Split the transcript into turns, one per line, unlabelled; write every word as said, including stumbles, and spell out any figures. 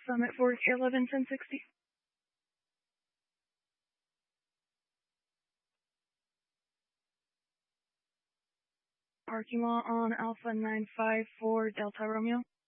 Summit for K eleven ten sixty. Parking lot on Alpha nine five four Delta Romeo.